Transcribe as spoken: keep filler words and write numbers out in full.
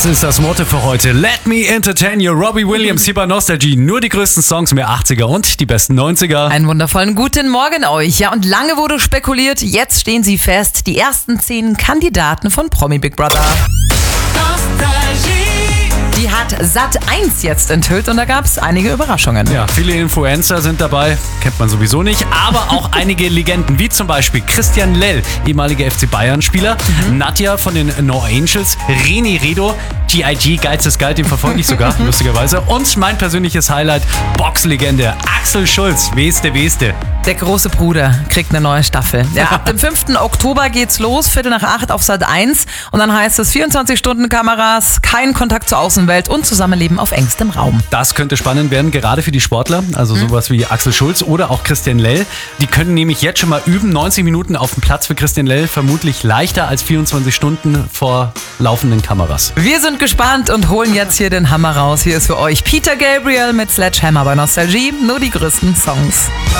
Das ist das Motto für heute. Let me entertain you. Robbie Williams hier bei Nostalgie. Nur die größten Songs mehr achtziger und die besten neunziger. Einen wundervollen guten Morgen euch. Ja, und lange wurde spekuliert, jetzt stehen sie fest. Die ersten zehn Kandidaten von Promi Big Brother. Die hat Sat eins jetzt enthüllt und da gab es einige Überraschungen. Ja, viele Influencer sind dabei, kennt man sowieso nicht, aber auch einige Legenden, wie zum Beispiel Christian Lell, ehemaliger F C Bayern-Spieler, mhm. Nadja von den No Angels, Reni Redo, G I G, Geiz ist geil, den verfolge ich sogar, lustigerweise, und mein persönliches Highlight, Boxlegende, Axel Schulz, Weste, Weste. Der große Bruder kriegt eine neue Staffel. Ja, ab dem fünften Oktober geht's los, Viertel nach acht auf Sat eins und dann heißt es vierundzwanzig Stunden Kameras, kein Kontakt zur Außenwelt und Zusammenleben auf engstem Raum. Das könnte spannend werden, gerade für die Sportler, also mhm. sowas wie Axel Schulz oder auch Christian Lell. Die können nämlich jetzt schon mal üben, neunzig Minuten auf dem Platz für Christian Lell, vermutlich leichter als vierundzwanzig Stunden vor laufenden Kameras. Wir sind gespannt und holen jetzt hier den Hammer raus. Hier ist für euch Peter Gabriel mit Sledgehammer bei Nostalgie, nur die größten Songs.